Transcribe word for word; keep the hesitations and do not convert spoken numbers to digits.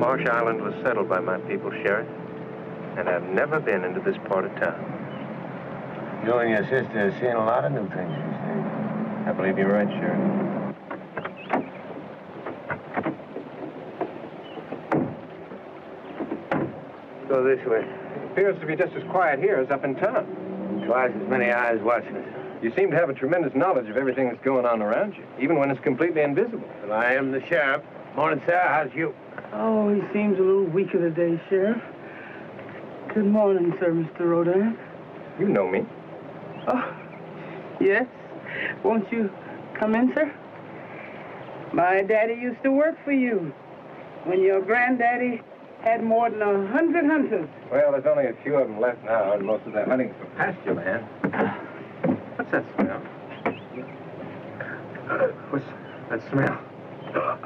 Marsh Island was settled by my people, Sheriff, and I've never been into this part of town. You and your sister have seen a lot of new things these days. I believe you're right, Sheriff. Go this way. It appears to be just as quiet here as up in town. Twice as many eyes watching us. You seem to have a tremendous knowledge of everything that's going on around you, even when it's completely invisible. Well, I am the sheriff. Morning, sir. How's you? Oh, he seems a little weaker today, Sheriff. Good morning, sir, Mister Rodin. You know me. Oh, yes. Won't you come in, sir? My daddy used to work for you when your granddaddy had more than a hundred hunters. Well, there's only a few of them left now, and most of that hunting's for pasture land. What's that smell? What's that smell?